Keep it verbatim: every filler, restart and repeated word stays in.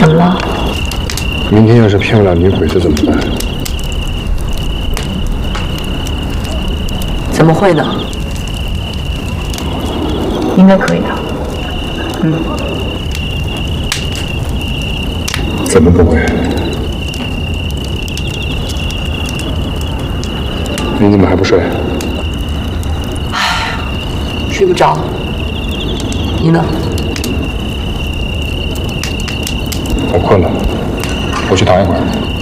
怎么了？ 明天要是骗不了女鬼子怎么办？ 怎么会呢？应该可以的。嗯。 怎么不会？你怎么还不睡？ 唉，睡不着。你呢？ 我困了，我去躺一会儿。